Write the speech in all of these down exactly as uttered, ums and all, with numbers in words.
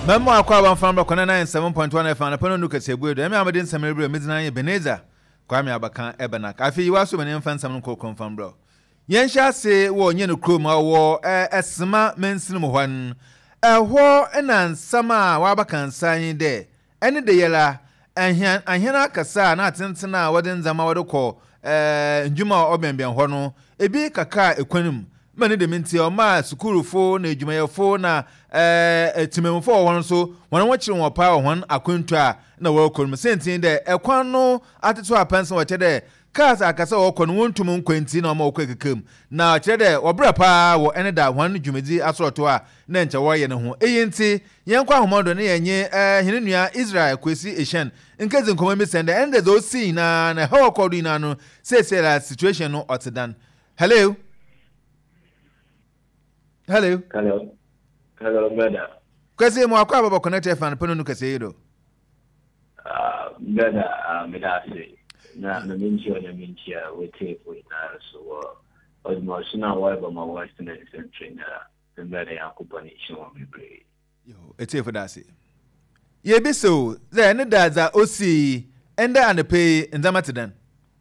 Memo akwa ban fam kwana ninety-seven point one F M na pano nuka sebuedo emi amede nsam rebre medina ye Beneza kwa me abaka ebena afi yi waso mene mfa nsam no confirm bro yen sha se wo nye no krom awo esema mensin mo hwan ehwo ena nsama wa abaka nsan de ene de yela ahyan ahyan akasa na atentena wode nzama wode ko eh njuma obemben ho no ebi kaka ekwanum mane de minti o ma sukurufo na edwumayefo na eh timemfo won so won wachire won pa won akwantu a na wakonum sentin de ekwan no ateto apansen wache de cars akasa wokon wontum nkwanti na ma okekekam na wache de obra pa wo ene da won dwumedi asoroto a na nche wo ye ne ho eyinti yenkwa homodo ne yenye eh hinenua Israel kwesi Asian nkezi nkoma mi sende ende zo si na na how kodu na no say say la situation no otedan. Hello. Hello. Hello. Hello, brother. Kwesi mo akwa baba connect fan pano nu kase yido. Ah, brother, ah me da say. Na no minchi o na minchi a we take we na so o mo sina wa ba ma western and central na the brother yakuba ni show me pray. Yo, ete for that say. Ye bi so, ze ne da za osi enda and pay nzamatidan.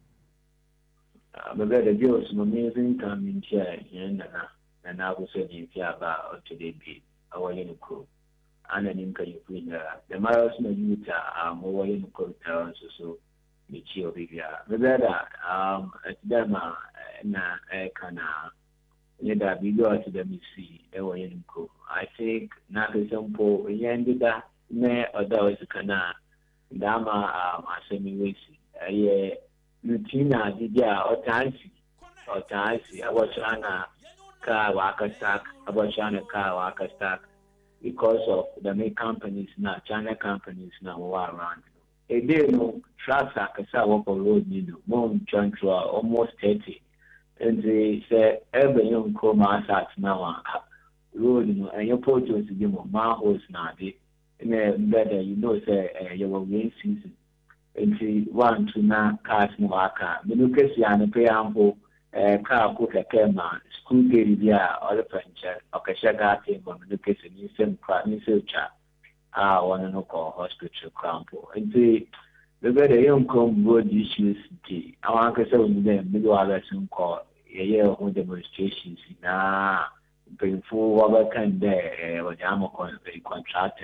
Ah, me brother Joe so amazing time minchi a yen na and I was saying about today be our young crew. And an income you bring the Maros no Utah, um, over in the so the chill bigger. The better, um, at them, na Ekana, neither be go to the Missy, our young crew. I think not a simple Yandida, ne or those Kana, Dama, um, Assemi Wisi, a year, Lutina, Didia, or Tansi, or Tansi, I was Anna. Car worker stack, about China car worker stack, because of the main companies now, China companies now are around. A day no trucks are a walk on road, you know, more joint almost thirty. And they say every young coma assets now road, you know, and your photos to give them manholes now. And then better, you know, say you will rain season. And see one to now cars no car. The new case, and pay ample. Eh car cook a kema school day dia all the furniture okashaga team on the case in same crowd in searcha ah one no call hospital crampo and see the better young come road issues the I want to say with them middle lesson call a year on demonstrations na painful over kind there what I'm on the contract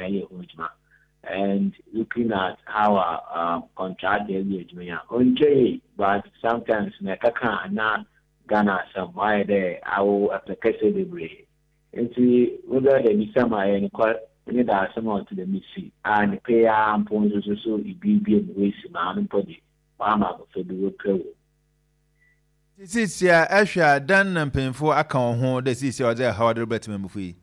and looking at our um, contract area on but sometimes nakaka na Ghana somewhere there, I will apply the and see whether they be some and quite that someone to the missy and pay and points also it be be waste man body. Mama for the work. This is ya Asha done and painful account home. This is your how the better movie.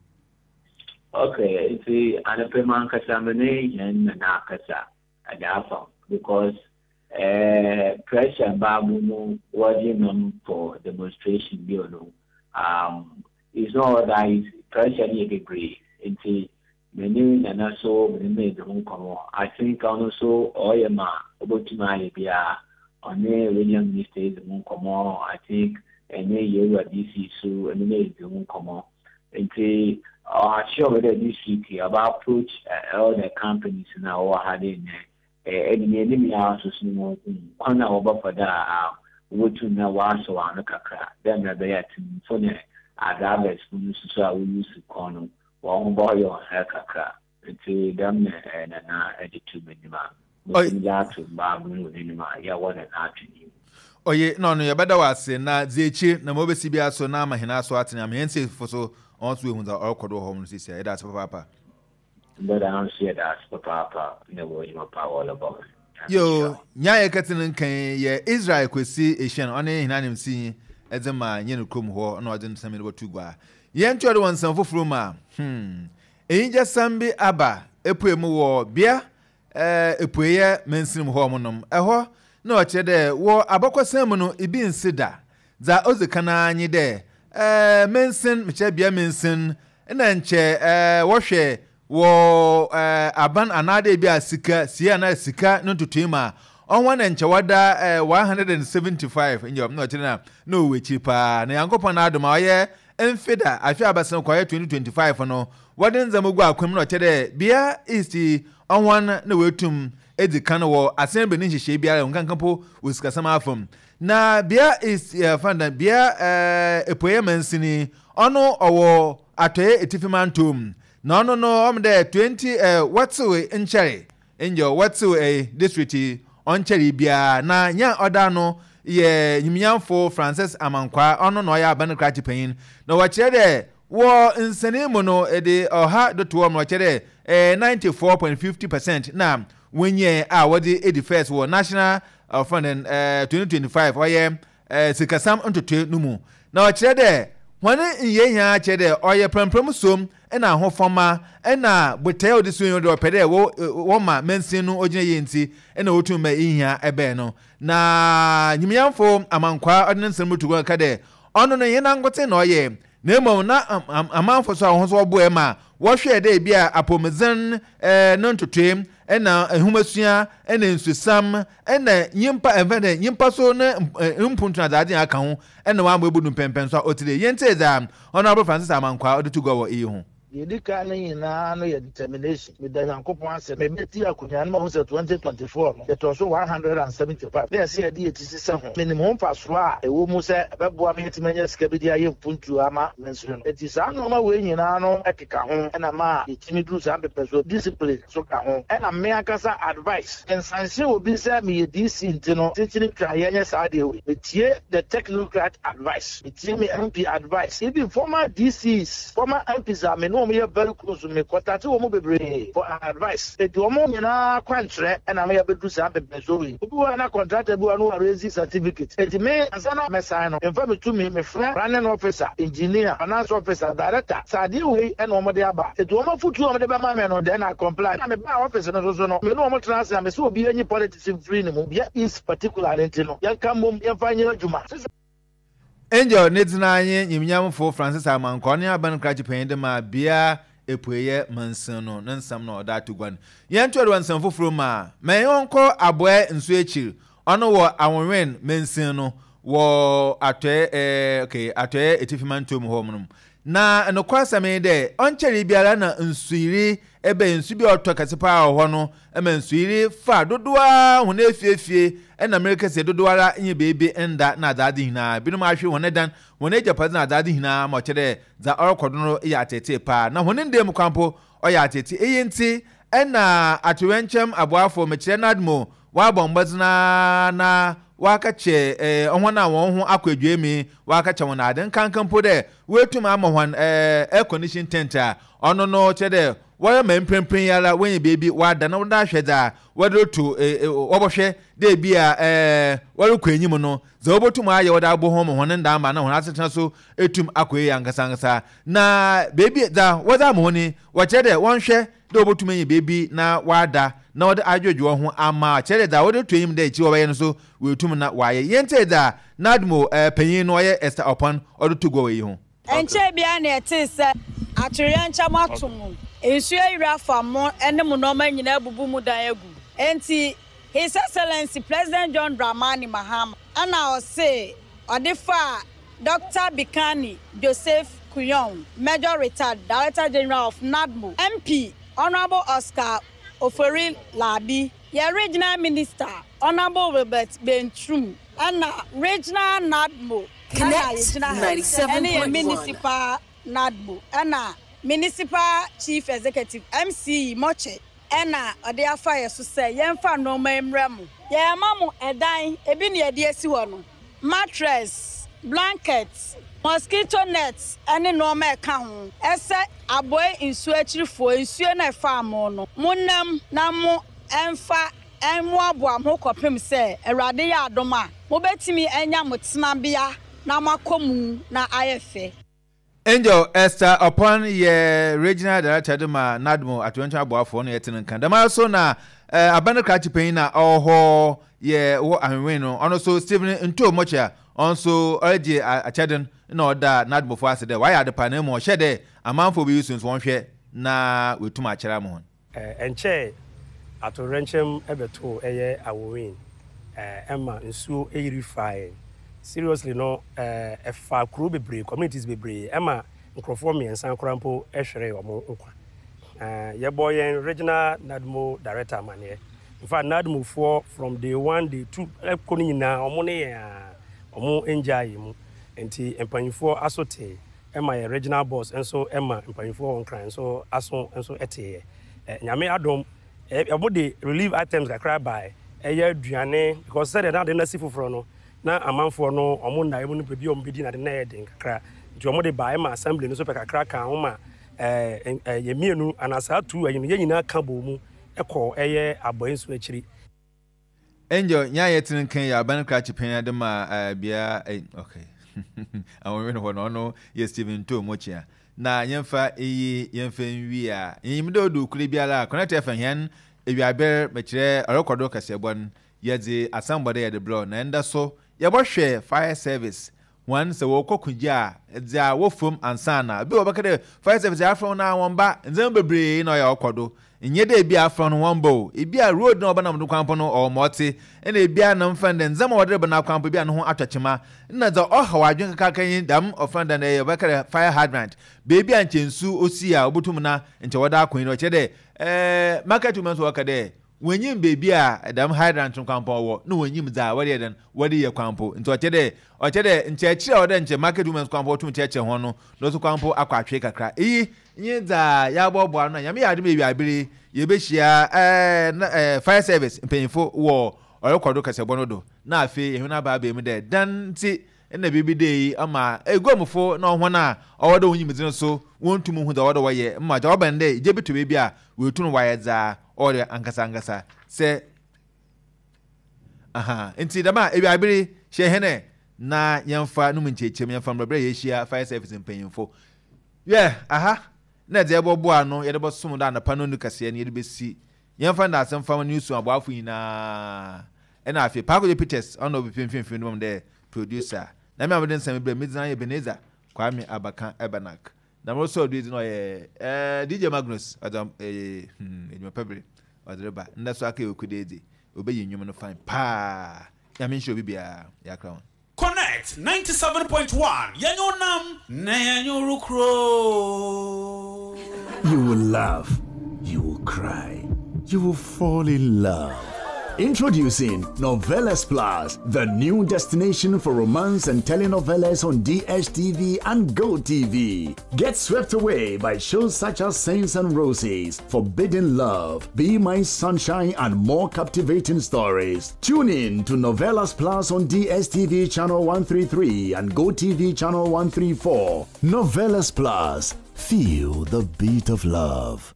Okay, it's an payment casamane and Nakasa at the alpha because. Uh, pressure babu working for demonstration bill no um it's not that is pressure near degree into many and also made the home come I think also oyama about to my bia on a William Mistake the moon come I think and a year at D C so and made the home come into uh sure that this week about approach uh, all the companies now had in eh eni eni mi aso mo kwana oba fada a wotu na waso anu kakra dem na be yatin so ne adabes funu so a we use kono wo bo yo ha kakra nti dem na na editu minima mo ya to ba mu minima ya wona na atuni oye no no ya beda wase na zechi na mo besi bia so na mahina so atene am yense foso on so ehun za orkodo ho no sisi ya da so papa. But I don't see that papa in the way you power about. Yo, nya yekatin kan ye Israel kwesi Asian on hinanim si ezema nye no krom ho na odin sami no batugwa. Ye ntwode won san foforo ma. Hmm. Enja sambi aba epuemu wo bia eh epueye mensim ho monom. Eho na o chede wo abakwasam no ibi nsida. Za ozekana anyi de eh mensin meche bia mensin na nche eh wo hwe wo eh aban anade bia sika sia na sika no tutuima on na nche wada eh one hundred seventy-five njom no chena no we chipa na yankopon na adoma ye emfida afi abasan kwaye twenty twenty-five no waden zamugu akwam no chede bia east onwan na wetum edi kan wo assembly ni hihye bia nkan kampo usikasama afam na bia is uh, fanda bia uh, epoye mansini ono owo atoye etifimantum na ono no omde twenty uh, watwe ncheri enjo watwe district oncheri bia na nya oda no ye nyimyamfo Francis Amankwa ono no ya abankrati payin na wachire de wo nsani mu no ede oha doto mo wachire eh, ninety-four point five zero percent na wenye a wodi edi first wo national uh, fund in uh, twenty twenty-five oye uh, sikasam ntoto numu na wachire de wane nye nya chire de oye prempram som na ahofoma na botae odisu yo de opede wo wo ma mensin no ogine yenti na wotum ma ihia ebe no na nyimyamfo Amankwa ordinance mutugo ka de ono no yena ngote na oye na emo na amanfo so ahoso obo e ma wo hwe de bia apomezen eh no ntotem na ehumasua na nsusam na nyimpa evene nyimpa so na mpuntu na dade aka ho na wa mbebu pempen so otire yente da honorable Francis Amankwa odetugo wo e ho yedika na nyina no ye determination with the yankopon ase me beti akunya no ho se twenty twenty-four no it was one hundred seventy-five they say dey etisi ho minimum paso a ewo mu se beboa me timanya sika bi dia ye mpuntu ama menso no etisa no ma we nyina no ekeka ho na ma etimi duru sa pepeso discipline so ka ho na me akasa advice ensanse obi se me ye D C ntino tichini twa yenye sa de we etie the technocrat advice etie me M P advice even former D Cs former M Ps are me no me very close me kwatati wo mo bebre for advice e do mo nyina kwantre na me bedu sa bebezo we obi wa na contractor bi wa no raise certificate e me asana me sign no in fact to me me friend running officer engineer finance officer director sadi we e no mo de aba e do mo futu mo de ba ma me no de na comply na me ba office no so no me no mo transfer me so obi enyi politics free ni mo bia is particular entino yan kan mo yan fa nyina juma Angel Nedzinanye nyimnyamfo Francis Amankwa ne abankrati pende ma bia epoye mansan no nansam no da tugwan yento de wansan foforo ma mayonko aboe nso echir ono wo awonwen mansan no wo atoe eh okay atoe etifimantom homnum na enokwa me de oncheri biara na nsuiri ebe nsu bi oto kasepa ho no ema nsuiri fa dodoa ho na efiefie na America se dodoara nye bebe enda na adade hina binum ahwe won dan won ejapade na adade hina ma chere za orokodo ya atete pa na honin dem kwampo oya atete eyenti na atwenchem aboafo me chere nadmo wa bombazna na waka che eh ohwana won ho akwadwe mi waka che won aden kankampo de wetum ama hwan eh air condition tent a ono no chere waya memprempren yala when baby wada na wada hweda wado to obohwe de bia eh waro kwanyim no za obotum aye wada abo ho mo honen da ma na hon asetena so etum akoye yankasa ngasa na baby da wada mo ni wache de wonhwe de obotum enyi baby na wada na wada adwodwo ho ama chere da wada twanyim de chi wobaye no so wetum na waye yente da nadmo eh panyin no ye Esther Upon odo to go we ho enche bia na etise aturiancha matum ensu ayira famo ene mu no ma nyina bubu mu dan agu enti His Excellency President John Dramani Mahama ana o say odefa Doctor Bikani Joseph Kuyon Major Retired Director General of NADMO M P Honorable Oscar Ofori Labi your regional minister Honorable Robert Bentrum and regional NADMO Connect ninety-seven point one municipal NADMO and municipal chief executive M C Moche ena ode afa yeso say yemfa no mamremu ye mamu edan ebi ne ade asi wo no mattress blankets mosquito nets ene no ma ka ho ese aboy insu achirifo insu na fa amo no munam na mo emfa enwo abo am ho kopem say awrade ya adoma mo betimi enya motena bia na makomu na ayefe Angel Esther Upon ye regional director de ma Nadmo atwencha aboafo no yetene kan dama so na uh, abana krachi pen na oho ye wo ahwen no ono so Stephen Nto Mocha onso already achaden na oda Nadmo fo ase de why ade pa na mo hye de amanfo bi yusu won hwe na wetum achara mo eh enche atorenchem ebeto eye awowin eh ema nsuo eyirify seriously no eh efa kuro bebre communities bebre ema nkrofo miensan korampo ehwere omo nkwa eh ye boy en regional nadmo director amane in fact nadmo for from day one day two ekoni nyina omo ne ya omo enjoy mu enti empanyfo asote ema ye regional boss enso ema empanyfo onkran so aso enso ete nyame adom omo de relief items kakra by eye aduane because said that na sifoforo no na amanfo no omo na emu no bebi omo bedi na de na ye den kakra nti omo de ba ema assembly no so pe kakra kan ho ma eh ye mienu anasa tu ayi no ye nyina ka bo mu ekọ eye aboyin so akiri Angel nya ye tin kan ya ban kra chipen ade ma bia okay awon no no no ye Steven to mochia na yemfa eyi yemfa nwi a yimdo do kure biara connect F N ewiaber mekire orekodo kasebon ye de asambode ye de bro na enda so ye bo hwe fire service one se wo kokunja de a wo fom ansana bi wo bakade fire service afro na wonba nzem bebre na ye okodo nye de bi afro no wonbo e bi a road na obanam no kwampo no o moti ena e bi a na mfande nzem wo de bana kwampo bi a no ho atwachema na za o hawadwen kakakan dam ofanda na ye bakade fire hydrant baby an chensu osi a obutum na nche woda akon no chede eh market women so wakade wanyim baby a dam hydrant kwampo wo no wanyim za wade den wade ye kwampo nche chede o chede nche chire woda nche market women kwampo tum cheche ho no no so kwampo akwatwe kakra eyi nye za ya bobo na yame ya de mebi abiri ye behia eh fire service mpanyfo wo orekodo kasebono do na afi ehuna ba ba mu de dan ti na bibi dey ama egomfo na ho na owodo wonyimizin so wontum hu da wodo waye ma ja obande je bitu bebi a wetunu waye za ore ankasa ankasa se aha enti dama ebi abiri hye hene na yemfa num nchechem yemfa mbrabre ye hia fire service mpanyfo yeah aha na de ebo ano ye de bo sum da na pano nu kase ne ye de besi yemfa na asem fam news aboafo nyina ena afi Pago Peters ono bi pimfimfim no de producer na me ameden sam bre medina ye Beneza Kwame Abakan Ebanak na mo so do no ye eh D J Magnus adam eh eduma pebre odreba nda so aka okudedi obeyi nwum no fine pa ya me show bibia ya crown Connect ninety-seven point one yanyo nam na yanyo rukro. You will laugh, you will cry, you will fall in love. Introducing Novelas Plus, the new destination for romance and telenovelas on D S T V and Go T V. Get swept away by shows such as Saints and Roses, Forbidden Love, Be My Sunshine, and more captivating stories. Tune in to Novelas Plus on D S T V channel one thirty-three and Go T V channel one thirty-four. Novelas Plus, feel the beat of love.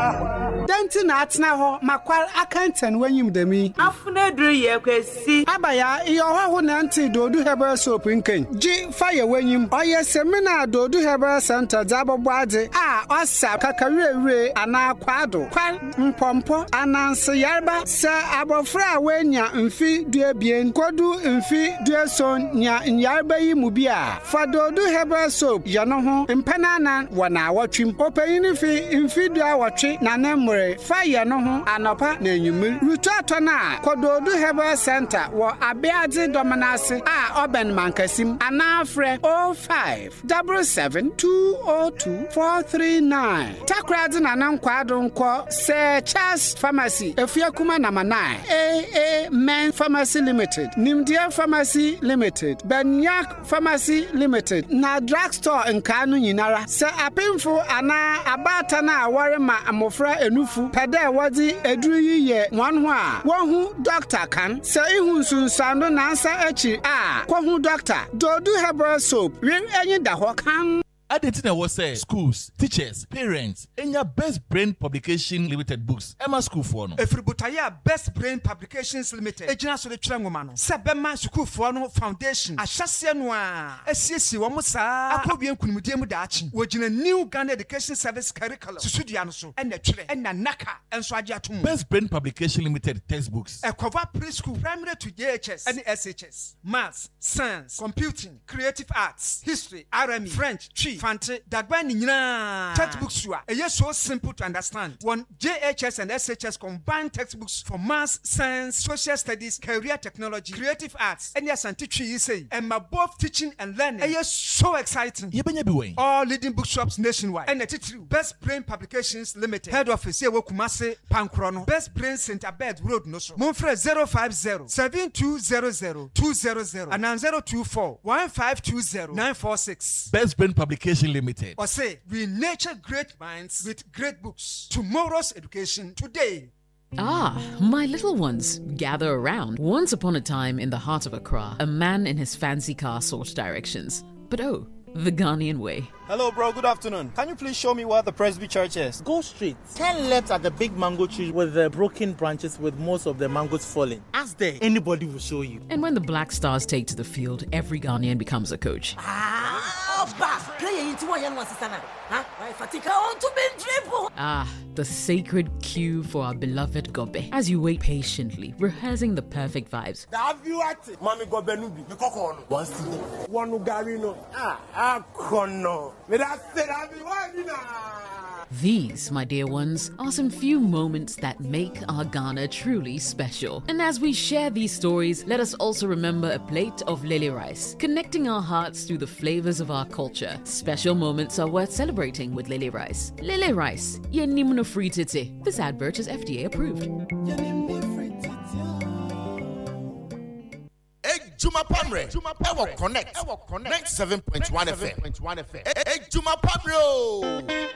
Denti na atna ho makwar akantan wanyim demi afuna duru ye kwesi abaya iyo ho na nti dodu herbal soap nkan ji fire wanyim oye seminar dodu herbal center zabobbo ade a osa kakarewe ana kwado kwal mpompo ananse yarba se abofra wanya mfi duebien kodu mfi dueson nya yarba yi mu bia fa dodu herbal soap yano ho mpanana wana watwim opayini fi mfi dua na nemre fire no ho anopa na enyumir rutu atona kododu herbal center wo abiade dominase a oben mankasim anafre oh five seven seven two oh two four three nine takrade na nankwado nko se Charles Pharmacy efiakuma number nine A A Men Pharmacy Limited, Nimdia Pharmacy Limited, Banyak Pharmacy Limited, na drugstore nkanu nyinara se apemfo ana abata na aware ma amofra enufu pede wadi eduru yiye wanho a wohu doctor kan se ihu nsunsando na ansa echi a kohu doctor dodu herbal soap wi enyi da ho kan Adentina was say schools, teachers, parents, enya Best Brain Publication Limited books. Emma School for no. Efributaya Best Brain Publications Limited. Ejina so le twangoma no. Sebema school for no foundation. Ahyase no a. Esiesi wo mo saa. Akobie nkunimdie mu daachi. Wojina New Ghana Education Service Curriculum. Susudua no so. Ena twere. Ena naka. Enso age atom. Best Brain Publication Limited textbooks. Ekova preschool, primary to J H S, and S H S. Maths, science, computing, creative arts, history, R M E, French, Chi, Fante, Dagba Nina. Textbooks are so simple to understand. One J H S and S H S combined textbooks for maths, science, social studies, career technology, creative arts, and yes, and teaching you say, and my both teaching and learning. And yes, so exciting. All leading bookshops nationwide. And the true Best Brain Publications Limited. Head office here Kumase Pankrono. Best Brain Center Bed Road no so. Monfre zero five zero seven two zero zero two zero zero and zero two four one five two zero nine four six. Best Brain Publication Limited. Or say we nurture great minds with great books. Tomorrow's education today. Ah, my little ones, gather around. Once upon a time in the heart of Accra, a man in his fancy car sought directions. But oh, the Ghanaian way. Hello, bro. Good afternoon. Can you please show me where the Presby Church is? Go straight. Turn left at the big mango tree with the broken branches with most of the mangoes falling. Ask there. Anybody will show you. And when the Black Stars take to the field, every Ghanaian becomes a coach. Ah, the sacred cue for our beloved Gobe. As you wait patiently, rehearsing the perfect vibes. These, my dear ones, are some few moments that make our Ghana truly special. And as we share these stories, let us also remember a plate of lily rice, connecting our hearts through the flavors of our culture. Special moments are worth celebrating with Lily Rice. Lily Rice, ye nimno free tete. This advert is F D A approved. Juma Pamre, Ewo Connect, ninety-seven point one F M. Juma Pamre.